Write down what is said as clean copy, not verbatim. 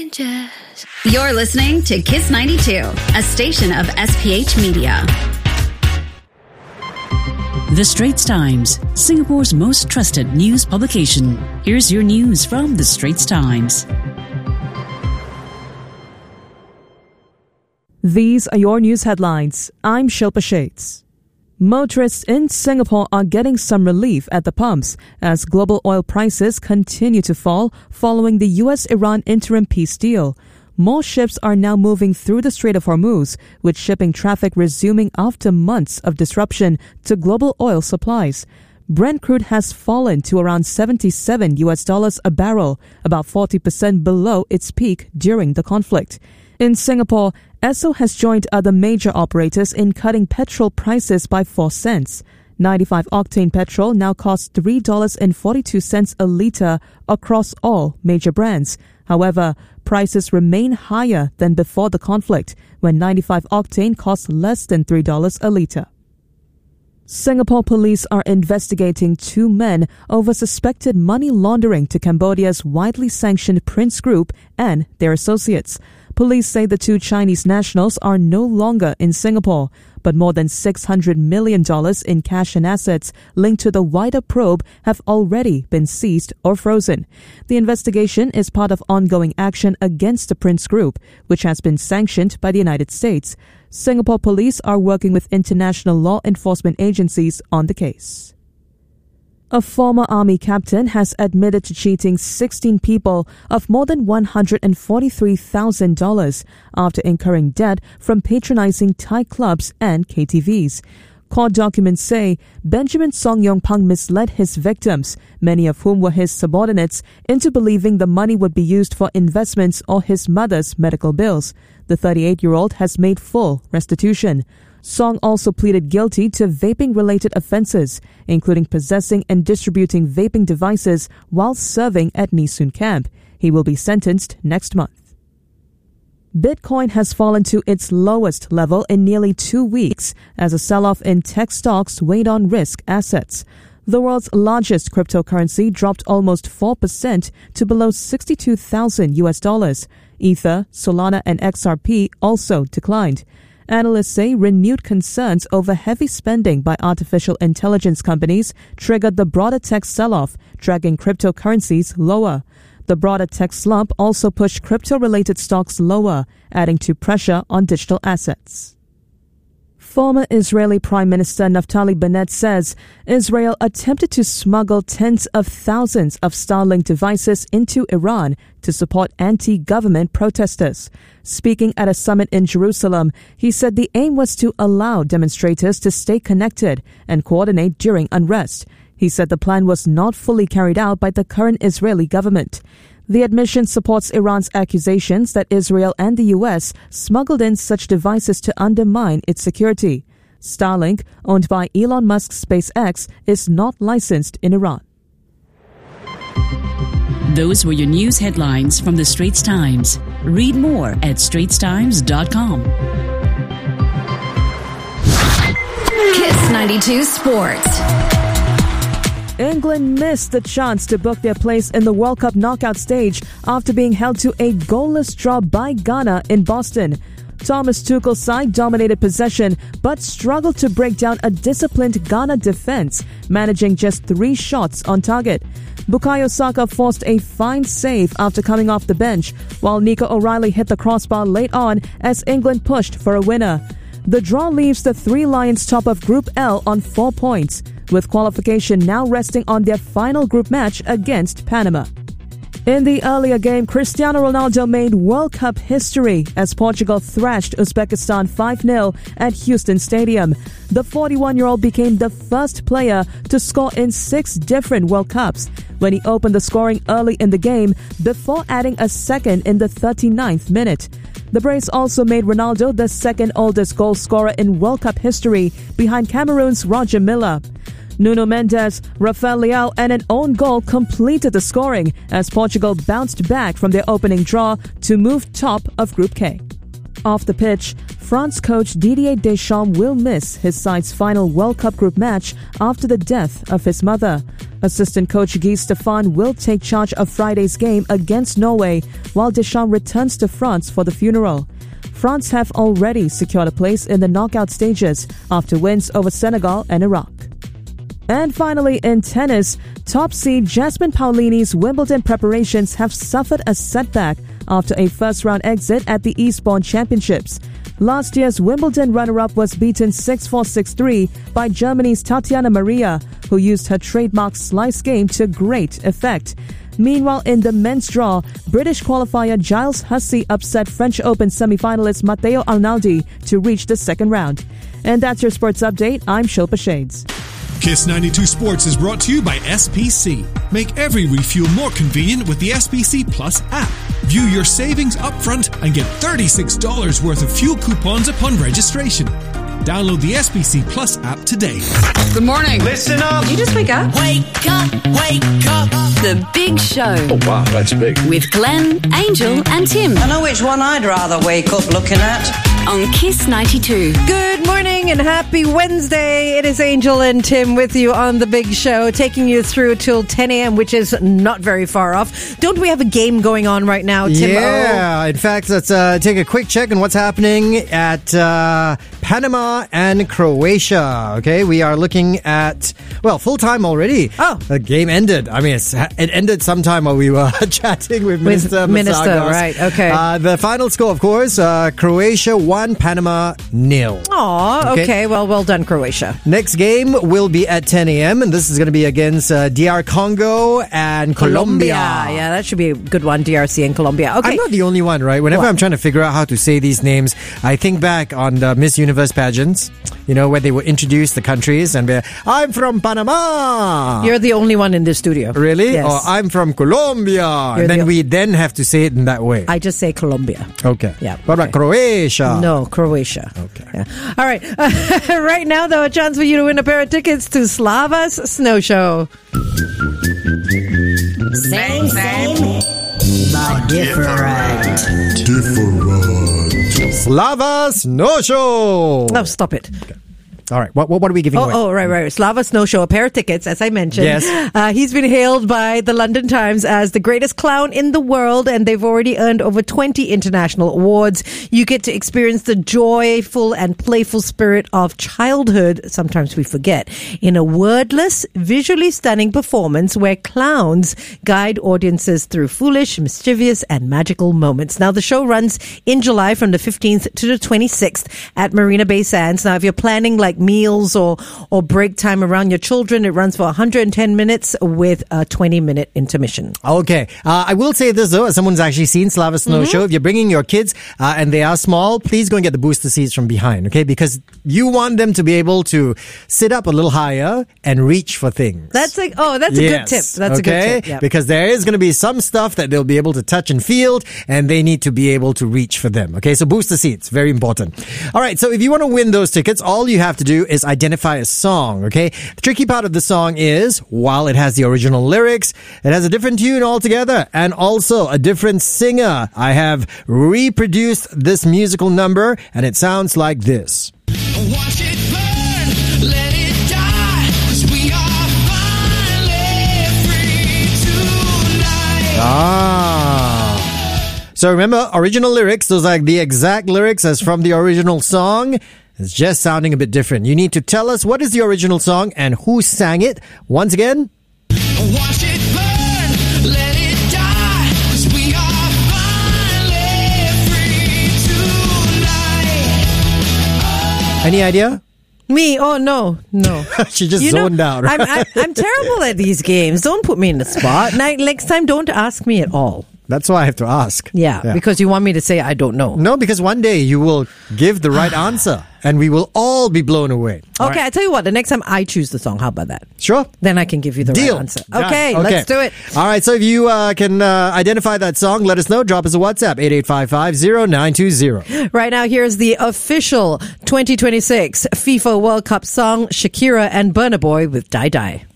You're listening to Kiss 92, a station of SPH Media. The Straits Times, Singapore's most trusted news publication. Here's your news from The Straits Times. These are your news headlines. I'm Shilpa Shades. Motorists in Singapore are getting some relief at the pumps as global oil prices continue to fall following the US-Iran interim peace deal. More ships are now moving through the Strait of Hormuz, with shipping traffic resuming after months of disruption to global oil supplies. Brent crude has fallen to around $77 a barrel, about 40% below its peak during the conflict. In Singapore, Esso has joined other major operators in cutting petrol prices by 4 cents. 95-octane petrol now costs $3.42 a litre across all major brands. However, prices remain higher than before the conflict, when 95-octane costs less than $3 a litre. Singapore police are investigating 2 men over suspected money laundering to Cambodia's widely sanctioned Prince Group and their associates. Police say the 2 Chinese nationals are no longer in Singapore, but more than $600 million in cash and assets linked to the wider probe have already been seized or frozen. The investigation is part of ongoing action against the Prince Group, which has been sanctioned by the United States. Singapore police are working with international law enforcement agencies on the case. A former army captain has admitted to cheating 16 people of more than $143,000 after incurring debt from patronizing Thai clubs and KTVs. Court documents say Benjamin Song Yong Pang misled his victims, many of whom were his subordinates, into believing the money would be used for investments or his mother's medical bills. The 38-year-old has made full restitution. Song also pleaded guilty to vaping-related offences, including possessing and distributing vaping devices while serving at Nee Soon Camp. He will be sentenced next month. Bitcoin has fallen to its lowest level in nearly 2 weeks as a sell-off in tech stocks weighed on risk assets. The world's largest cryptocurrency dropped almost 4% to below $62,000. Ether, Solana, and XRP also declined. Analysts say renewed concerns over heavy spending by artificial intelligence companies triggered the broader tech sell-off, dragging cryptocurrencies lower. The broader tech slump also pushed crypto-related stocks lower, adding to pressure on digital assets. Former Israeli Prime Minister Naftali Bennett says Israel attempted to smuggle tens of thousands of Starlink devices into Iran to support anti-government protesters. Speaking at a summit in Jerusalem, he said the aim was to allow demonstrators to stay connected and coordinate during unrest. He said the plan was not fully carried out by the current Israeli government. The admission supports Iran's accusations that Israel and the US smuggled in such devices to undermine its security. Starlink, owned by Elon Musk's SpaceX, is not licensed in Iran. Those were your news headlines from The Straits Times. Read more at straitstimes.com. Kiss 92 Sports. England missed the chance to book their place in the World Cup knockout stage after being held to a goalless draw by Ghana in Boston. Thomas Tuchel's side dominated possession but struggled to break down a disciplined Ghana defense, managing just 3 shots on target. Bukayo Saka forced a fine save after coming off the bench, while Nico O'Reilly hit the crossbar late on as England pushed for a winner. The draw leaves the 3 Lions top of Group L on 4 points, with qualification now resting on their final group match against Panama. In the earlier game, Cristiano Ronaldo made World Cup history as Portugal thrashed Uzbekistan 5-0 at Houston Stadium. The 41-year-old became the first player to score in 6 different World Cups when he opened the scoring early in the game before adding a second in the 39th minute. The brace also made Ronaldo the second oldest goal scorer in World Cup history, behind Cameroon's Roger Milla. Nuno Mendes, Rafael Leao and an own goal completed the scoring as Portugal bounced back from their opening draw to move top of Group K. Off the pitch, France coach Didier Deschamps will miss his side's final World Cup group match after the death of his mother. Assistant coach Guy Stéphane will take charge of Friday's game against Norway, while Deschamps returns to France for the funeral. France have already secured a place in the knockout stages after wins over Senegal and Iraq. And finally, in tennis, top seed Jasmine Paolini's Wimbledon preparations have suffered a setback after a first-round exit at the Eastbourne Championships. Last year's Wimbledon runner-up was beaten 6-4, 6-3 by Germany's Tatiana Maria, who used her trademark slice game to great effect. Meanwhile, in the men's draw, British qualifier Giles Hussey upset French Open semi-finalist Matteo Arnaldi to reach the second round. And that's your sports update. I'm Shilpa Shades. Kiss 92 Sports is brought to you by SPC. Make every refuel more convenient with the SPC Plus app. View your savings upfront and get $36 worth of fuel coupons upon registration. Download the SPC Plus app today. Good morning. Listen up. Did you just wake up? Wake up, wake up. The Big Show. Oh, wow, that's big. With Glenn, Angel and Tim. I know which one I'd rather wake up looking at. On Kiss 92. Good morning and happy Wednesday. It is Angel and Tim with you on The Big Show, taking you through till 10 a.m., which is not very far off. Don't we have a game going on right now, Tim? Yeah, in fact, let's take a quick check on what's happening at Panama and Croatia. Okay, we are looking at, well, full time already. Oh. The game ended. I mean, it ended sometime while we were chatting with Minister Matsagos. Right, okay. The final score, of course, Croatia 1, Panama 0. Aw, okay. Well done, Croatia. Next game will be at 10 a.m. and this is going to be against DR Congo and Colombia. Yeah, that should be a good one, DRC and Colombia. Okay. I'm not the only one, right? Whenever I'm trying to figure out how to say these names, I think back on the Miss Universe pageants, you know, where they would introduce the countries and be, I'm from Panama. You're the only one in this studio. Really? Yes. Or I'm from Colombia. And then we then have to say it in that way. I just say Colombia. Okay. Yeah. What about Croatia? No, Croatia. Okay. Yeah. All right. Right now, though, a chance for you to win a pair of tickets to Slava's Snow Show. Same, but different. Slava Snow Show. Oh, stop it. Okay. All right. What are we giving away? Oh, right. Slava Snow Show, a pair of tickets, as I mentioned. Yes. He's been hailed by the London Times as the greatest clown in the world, and they've already earned over 20 international awards. You get to experience the joyful and playful spirit of childhood, sometimes we forget, in a wordless, visually stunning performance where clowns guide audiences through foolish, mischievous, and magical moments. Now, the show runs in July from the 15th to the 26th at Marina Bay Sands. Now, if you're planning like meals or break time around your children, it runs for 110 minutes with a 20-minute intermission. Okay. I will say this, though, as someone's actually seen Slava Snow Show. If you're bringing your kids and they are small, please go and get the booster seats from behind, okay? Because you want them to be able to sit up a little higher and reach for things. That's a good tip. That's a good tip. Yep. Because there is going to be some stuff that they'll be able to touch and feel, and they need to be able to reach for them, okay? So booster seats, very important. All right, so if you want to win those tickets, all you have to do is identify a song, okay? The tricky part of the song is, while it has the original lyrics, it has a different tune altogether and also a different singer. I have reproduced this musical number and it sounds like this. Watch it burn, let it die, 'cause we are finally free tonight. So remember, original lyrics, those are the exact lyrics as from the original song. It's just sounding a bit different. You need to tell us what is the original song and who sang it. Once again. Watch it burn, let it die, 'cause we are finally free tonight. Any idea? Me? Oh, no. She just zoned out. Right? I'm terrible at these games. Don't put me in the spot. Next time, don't ask me at all. That's why I have to ask. Yeah, because you want me to say I don't know. No, because one day you will give the right answer and we will all be blown away. Okay, I tell you what, the next time I choose the song, how about that? Sure. Then I can give you the Deal. right answer. Okay, let's do it. All right, so if you can identify that song, let us know. Drop us a WhatsApp, 8855-0920. Right now, here's the official 2026 FIFA World Cup song, Shakira and Burna Boy with Die Die.